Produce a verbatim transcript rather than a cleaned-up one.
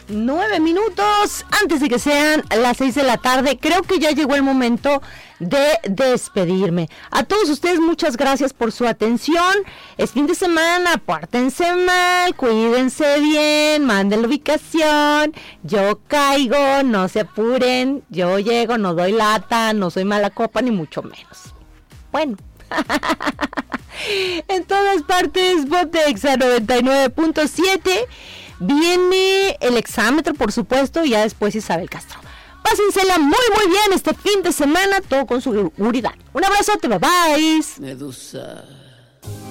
Nueve minutos antes de que sean las seis de la tarde. Creo que ya llegó el momento de despedirme. A todos ustedes, muchas gracias por su atención. Es fin de semana, pórtense mal, cuídense bien, manden la ubicación. Yo caigo, no se apuren. Yo llego, no doy lata, no soy mala copa, ni mucho menos. Bueno. En todas partes, Botexa noventa y nueve punto siete. Viene el exámetro, por supuesto, y ya después Isabel Castro. Pásensela muy, muy bien este fin de semana, todo con seguridad. Un abrazote, bye bye. Medusa.